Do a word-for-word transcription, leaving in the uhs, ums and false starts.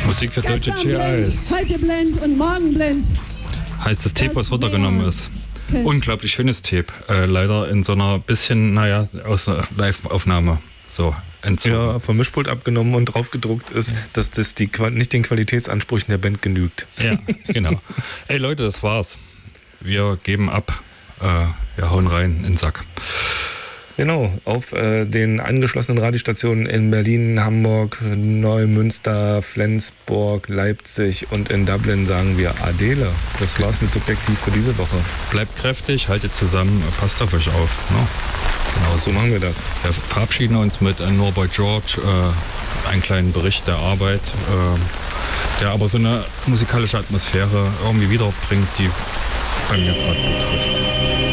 Musik für deutsche G Is. Heute blind und morgen blind. Heißt das Tape, was runtergenommen ist. Okay. Unglaublich schönes Tape. Äh, leider in so einer bisschen, naja, aus einer Live-Aufnahme. So, entzogen. Ja, vom Mischpult abgenommen und drauf gedruckt ist, dass das die, nicht den Qualitätsansprüchen der Band genügt. Ja, genau. Ey Leute, das war's. Wir geben ab. Äh, wir hauen rein in den Sack. Genau, auf äh, den angeschlossenen Radiostationen in Berlin, Hamburg, Neumünster, Flensburg, Leipzig und in Dublin sagen wir Adele. Das war's mit Subjektiv für diese Woche. Bleibt kräftig, haltet zusammen, passt auf euch auf. Ne? Genau, so machen wir das. Wir verabschieden uns mit äh, Norboy George, äh, einen kleinen Bericht der Arbeit, äh, der aber so eine musikalische Atmosphäre irgendwie wiederbringt, die bei mir gerade betrifft.